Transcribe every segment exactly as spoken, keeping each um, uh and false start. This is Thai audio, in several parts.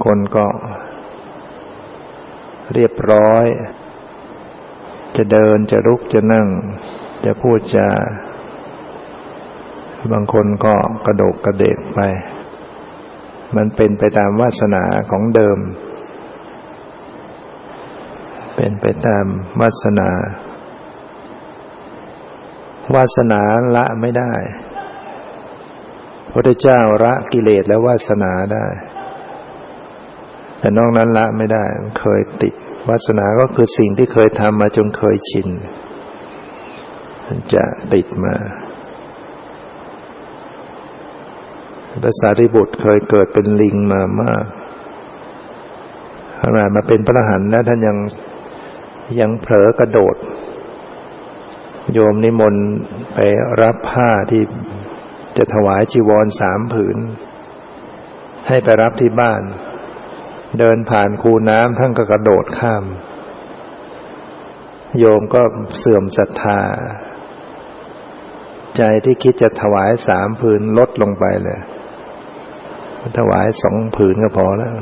คนก็เรียบร้อยจะเดินจะลุกจะนั่งจะพูดจะบางคนก็กระโดดกระเดกไปมันเป็นไปตามวาสนาของเดิมเป็นไปตามวาสนาวาสนาละไม่ได้พระพุทธเจ้าละกิเลสและวาสนาได้แต่นอกนั้นละไม่ได้เคยติดวาสนาก็คือสิ่งที่เคยทำมาจนเคยชินมันจะติดมาพระสารีบุตรเคยเกิดเป็นลิงมามากขนาดมาเป็นพระอรหันต์แล้วท่านยังยังเผลอกระโดดโยมนิมนต์ไปรับผ้าที่จะถวายจีวรสามผืนให้ไปรับที่บ้านเดินผ่านคูน้ำท่านก็กระโดดข้ามโยมก็เสื่อมศรัทธาใจที่คิดจะถวายสามผืนลดลงไปเลยถวายสองผืนก็พอแล้ว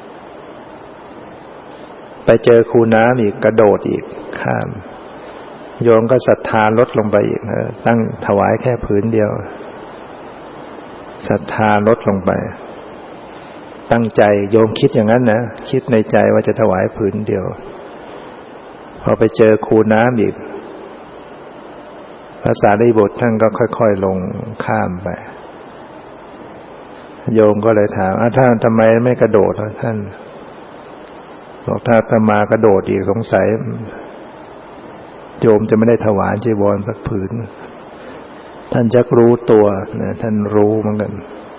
ไปเจอคูน้ำอีกกระโดดอีกข้ามโยมก็ศรัทธาลดลงไปอีกตั้งถวายแค่ผืนเดียวศรัทธาลดลงไปตั้งใจโยมคิดอย่างนั้นนะคิดในใจว่าจะถวายผืนเดียวพอไปเจอคูน้ำอีกพระสารีบุตรท่านก็ค่อยๆลงข้ามไปโยมก็เลยถามอ่ะท่านทำไมไม่กระโดดล่ะท่านบอกถ้าอาตมากระโดดอีกสงสัยโยมจะไม่ได้ถวายจีวรสักผืนท่านจักรู้ตัวนะท่านรู้เหมือนกัน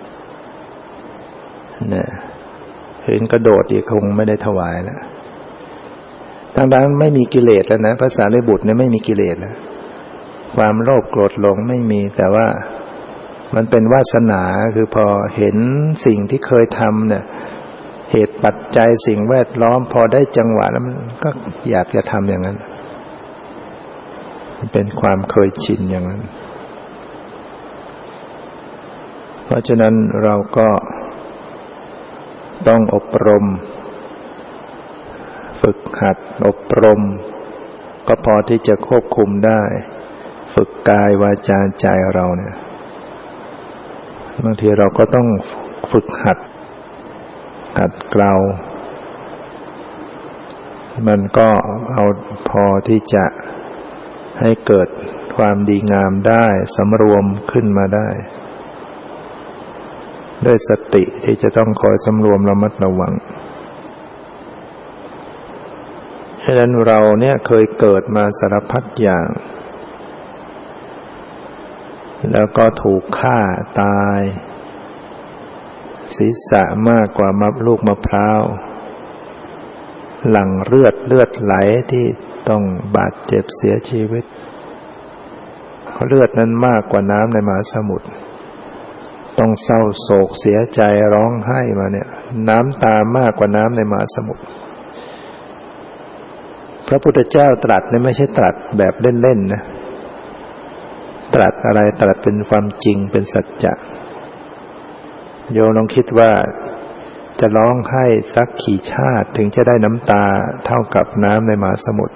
เนี่ยเห็นกระโดดอีกคงไม่ได้ถวายแล้วทางด้านไม่มีกิเลสแล้วนะพระสารีบุตรเนี่ยไม่มีกิเลสแล้วความโลภโกรธหลงไม่มีแต่ว่ามันเป็นวาสนาคือพอเห็นสิ่งที่เคยทำเนี่ยเหตุปัจจัยสิ่งแวดล้อมพอได้จังหวะแล้วมันก็อยากจะทำอย่างนั้นมันเป็นความเคยชินอย่างนั้นเพราะฉะนั้นเราก็ต้องอบรมฝึกหัดอบรมก็พอที่จะควบคุมได้ฝึกกายวาจาใจเราเนี่ยบางทีเราก็ต้องฝึกหัดขัดเกลามันก็เอาพอที่จะให้เกิดความดีงามได้สำรวมขึ้นมาได้ด้วยสติที่จะต้องคอยสำรวมระมัดระวังฉะนั้นเราเนี่ยเคยเกิดมาสารพัดอย่างแล้วก็ถูกฆ่าตายศีรษะมากกว่ามับลูกมะพร้าวหลั่งเลือดเลือดไหลที่ต้องบาดเจ็บเสียชีวิตเลือดนั้นมากกว่าน้ำในมหาสมุทรต้องเศร้าโศกเสียใจร้องไห้มาเนี่ยน้ำตามากกว่าน้ำในมหาสมุทรพระพุทธเจ้าตรัสเนี่ยไม่ใช่ตรัสแบบเล่นๆนะตรัสอะไรตรัสเป็นความจริงเป็นสัจจะโยมลองคิดว่าจะร้องไห้สักกี่ชาติถึงจะได้น้ำตาเท่ากับน้ำในมหาสมุทร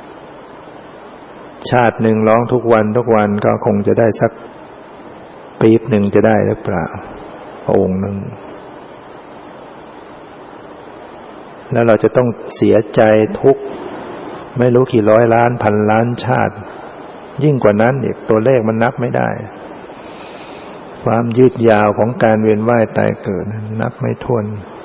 ชาติหนึ่งร้องทุกวันทุกวันก็คงจะได้สักปี๊บหนึ่งจะได้หรือเปล่าองค์หนึ่งแล้วเราจะต้องเสียใจทุกข์ไม่รู้กี่ร้อยล้านพันล้านชาติยิ่งกว่านั้นอีกตัวเลขมันนับไม่ได้ความยืดยาวของการเวียนว่ายตายเกิดนับไม่ถ้วน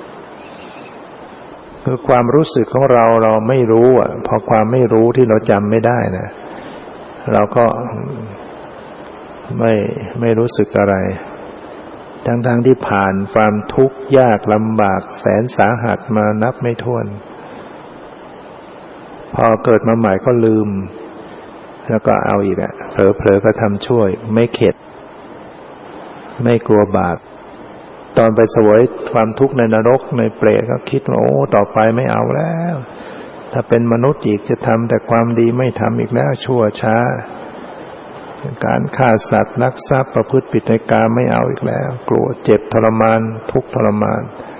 คือความรู้สึกของเราเราไม่รู้อ่ะพอความไม่รู้ที่เราจำไม่ได้นะเราก็ไม่ไม่รู้สึกอะไรทั้งๆที่ผ่านความทุกข์ยากลำบากแสนสาหัสมานับไม่ถ้วนพอเกิดมาใหม่ก็ลืมแล้วก็เอาอีกอ่ะเผลอๆก็ทำชั่วไม่เข็ดไม่กลัวบาปตอนไปเสวยความทุกข์ในนรกในเปรตก็คิดว่าโอ้ต่อไปไม่เอาแล้วถ้าเป็นมนุษย์อีกจะทำแต่ความดีไม่ทำอีกแล้วชั่วช้าการฆ่าสัตว์ลักทรัพย์ประพฤติผิดในกามไม่เอาอีกแล้วกลัวเจ็บทรมานทุกข์ทรมาน